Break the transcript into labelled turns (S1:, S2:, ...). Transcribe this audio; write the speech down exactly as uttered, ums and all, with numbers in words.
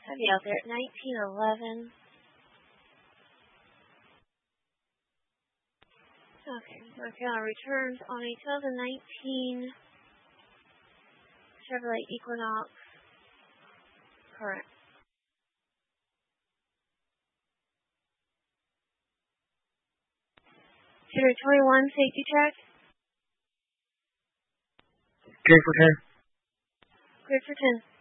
S1: Have you out there at nineteen eleven. Okay, working on returns on a two thousand nineteen Chevrolet Equinox. Correct. two twenty-one safety check.
S2: Clear for ten.
S1: Clear for ten.